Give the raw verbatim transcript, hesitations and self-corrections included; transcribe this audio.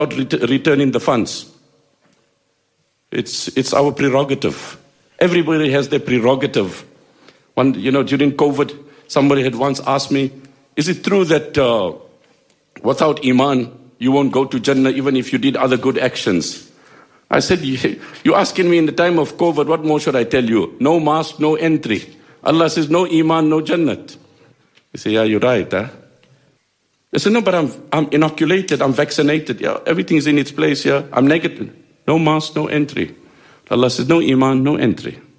ret- returning the funds. It's, it's our prerogative. Everybody has their prerogative. One, you know, during COVID, somebody had once asked me, is it true that uh, without Iman, you won't go to Jannah even if you did other good actions? I said, you're asking me in the time of COVID, what more should I tell you? No mask, no entry. Allah says, no Iman, no Jannat. You say, yeah, you're right, huh? I said, no, but I'm, I'm inoculated, I'm vaccinated. Yeah, everything's in its place here. I'm negative. No mask, no entry. Allah says, no Iman, no entry.